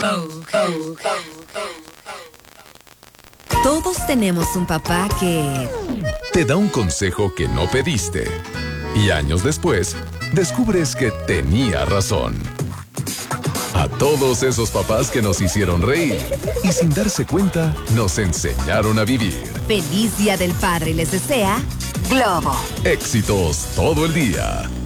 Todos tenemos un papá que te da un consejo que no pediste. Y años después, descubres que tenía razón. A todos esos papás que nos hicieron reír y sin darse cuenta, nos enseñaron a vivir. Feliz Día del Padre les desea Globo. Éxitos todo el día.